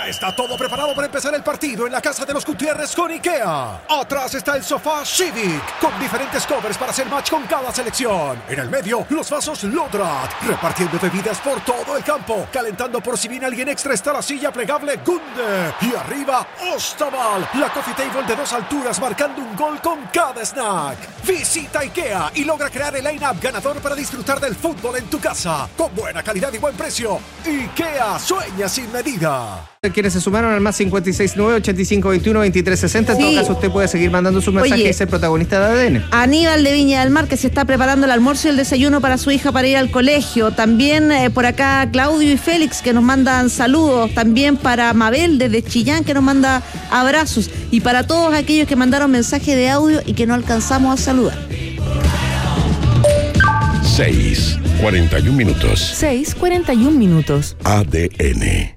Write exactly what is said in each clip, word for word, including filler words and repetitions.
Ya está todo preparado para empezar el partido en la casa de los Gutiérrez con IKEA. Atrás está el sofá Civic, con diferentes covers para hacer match con cada selección. En el medio, los vasos Lodrat, repartiendo bebidas por todo el campo. Calentando por si viene alguien extra está la silla plegable Gunde. Y arriba, Ostaval, la coffee table de dos alturas marcando un gol con cada snack. Visita IKEA y logra crear el line-up ganador para disfrutar del fútbol en tu casa. Con buena calidad y buen precio. IKEA, sueña sin medida. Quienes se sumaron al más cincuenta y seis nueve, ochenta y cinco veintiuno, veintitrés sesenta. En sí. Todo caso, usted puede seguir mandando su mensaje. Oye, y ser protagonista de A D N. Aníbal de Viña del Mar, que se está preparando el almuerzo y el desayuno para su hija para ir al colegio. También eh, por acá Claudio y Félix, que nos mandan saludos. También para Mabel desde Chillán, que nos manda abrazos. Y para todos aquellos que mandaron mensaje de audio y que no alcanzamos a saludar. seis, cuarenta y un minutos. seis, cuarenta y un minutos. A D N.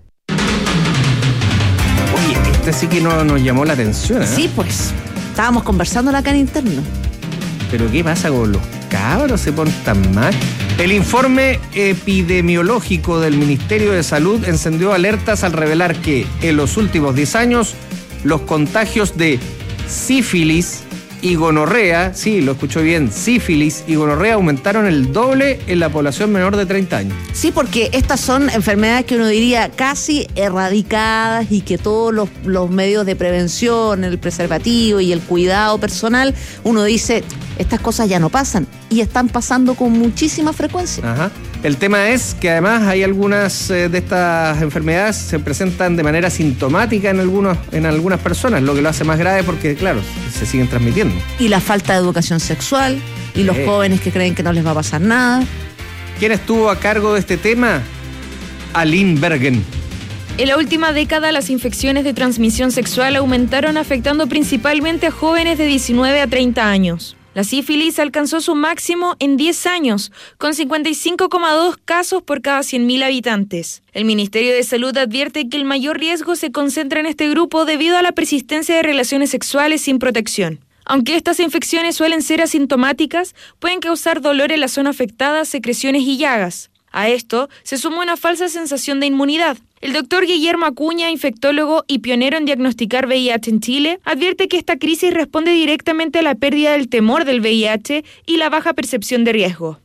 Oye, este sí que no, nos llamó la atención, ¿eh? Sí, pues. Estábamos conversando acá en interno. ¿Pero qué pasa con los cabros? ¿Se ponen tan mal? El informe epidemiológico del Ministerio de Salud encendió alertas al revelar que en los últimos diez años los contagios de sífilis y gonorrea, sí, lo escuchó bien, sífilis y gonorrea aumentaron el doble en la población menor de treinta años. Sí, porque estas son enfermedades que uno diría casi erradicadas y que todos los, los medios de prevención, el preservativo y el cuidado personal, uno dice, estas cosas ya no pasan y están pasando con muchísima frecuencia. Ajá. El tema es que además hay algunas eh, de estas enfermedades se presentan de manera sintomática en, algunos, en algunas personas, lo que lo hace más grave porque, claro, se siguen transmitiendo. Y la falta de educación sexual y los eh. jóvenes que creen que no les va a pasar nada. ¿Quién estuvo a cargo de este tema? Aline Bergen. En la última década, las infecciones de transmisión sexual aumentaron, afectando principalmente a jóvenes de diecinueve a treinta años. La sífilis alcanzó su máximo en diez años, con cincuenta y cinco coma dos casos por cada cien mil habitantes. El Ministerio de Salud advierte que el mayor riesgo se concentra en este grupo debido a la persistencia de relaciones sexuales sin protección. Aunque estas infecciones suelen ser asintomáticas, pueden causar dolor en la zona afectada, secreciones y llagas. A esto se suma una falsa sensación de inmunidad. El doctor Guillermo Acuña, infectólogo y pionero en diagnosticar V I H en Chile, advierte que esta crisis responde directamente a la pérdida del temor del V I H y la baja percepción de riesgo.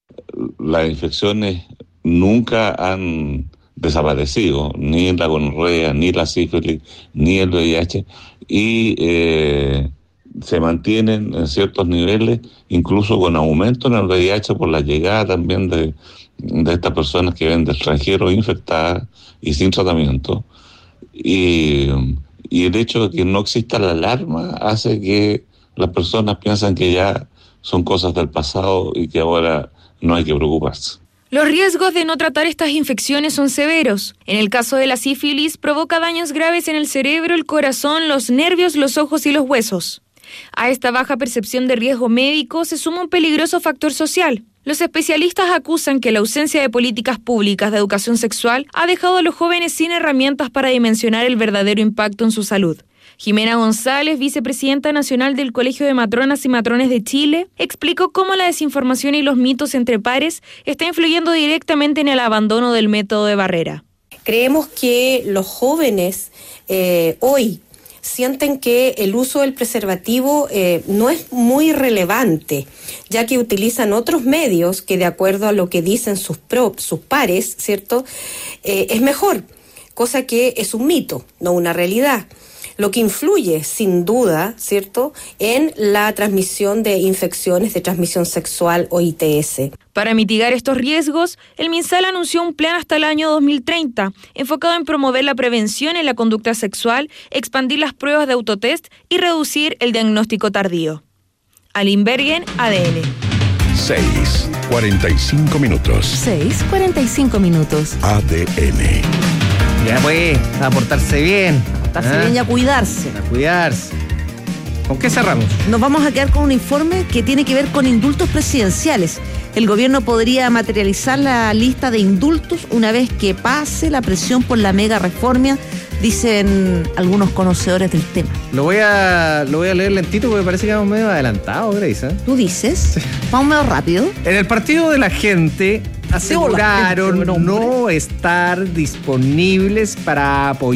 Las infecciones nunca han desaparecido, ni la gonorrea, ni la sífilis, ni el V I H, y eh, se mantienen en ciertos niveles, incluso con aumento en el V I H por la llegada también de, de estas personas que vienen del extranjero infectadas y sin tratamiento. Y, y el hecho de que no exista la alarma hace que las personas piensan que ya son cosas del pasado y que ahora no hay que preocuparse. Los riesgos de no tratar estas infecciones son severos. En el caso de la sífilis, provoca daños graves en el cerebro, el corazón, los nervios, los ojos y los huesos. A esta baja percepción de riesgo médico se suma un peligroso factor social. Los especialistas acusan que la ausencia de políticas públicas de educación sexual ha dejado a los jóvenes sin herramientas para dimensionar el verdadero impacto en su salud. Jimena González, vicepresidenta nacional del Colegio de Matronas y Matrones de Chile, explicó cómo la desinformación y los mitos entre pares está influyendo directamente en el abandono del método de barrera. Creemos que los jóvenes eh, hoy sienten que el uso del preservativo eh, no es muy relevante, ya que utilizan otros medios que, de acuerdo a lo que dicen sus, pro, sus pares, ¿cierto?, eh, es mejor, cosa que es un mito, no una realidad. Lo que influye, sin duda, ¿cierto?, en la transmisión de infecciones de transmisión sexual o I T S. Para mitigar estos riesgos, el MinSal anunció un plan hasta el año dos mil treinta, enfocado en promover la prevención en la conducta sexual, expandir las pruebas de autotest y reducir el diagnóstico tardío. Aline Bergen, A D N. seis, cuarenta y cinco minutos. seis, cuarenta y cinco minutos. A D N. Ya pues, a portarse bien. A portarse ¿Ah? bien y a cuidarse. A cuidarse. ¿Con qué cerramos? Nos vamos a quedar con un informe que tiene que ver con indultos presidenciales. El gobierno podría materializar la lista de indultos una vez que pase la presión por la mega reforma, dicen algunos conocedores del tema. Lo voy a lo voy a leer lentito porque parece que vamos medio adelantados, Grace, ¿eh? ¿Tú dices? Sí. Vamos medio rápido. En el Partido de la Gente aseguraron no estar disponibles para apoyar